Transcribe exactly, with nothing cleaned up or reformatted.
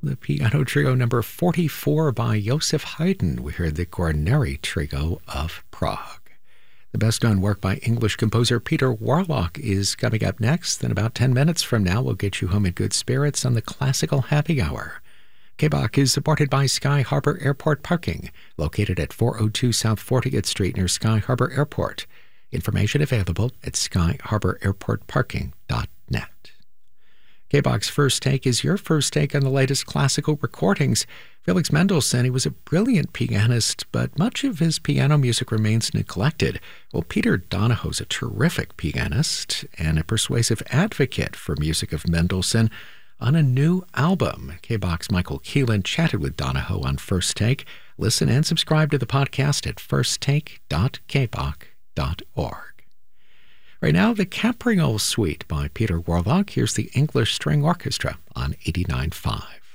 the piano trio number forty-four by Joseph Haydn. We heard the Guarneri Trio of Prague. The best-known work by English composer Peter Warlock is coming up next. In about ten minutes from now, we'll get you home in good spirits on the Classical Happy Hour. K B O C is supported by Sky Harbor Airport Parking, located at four oh two South fortieth Street near Sky Harbor Airport. Information available at sky harbor airport parking dot net. K B O C's First Take is your first take on the latest classical recordings. Felix Mendelssohn, he was a brilliant pianist, but much of his piano music remains neglected. Well, Peter Donahoe's a terrific pianist and a persuasive advocate for music of Mendelssohn on a new album. K B O C's Michael Keelan chatted with Donahoe on First Take. Listen and subscribe to the podcast at first take dot k b o c dot org. Right now, the Capriole Suite by Peter Warlock. Here's the English String Orchestra on eighty-nine point five.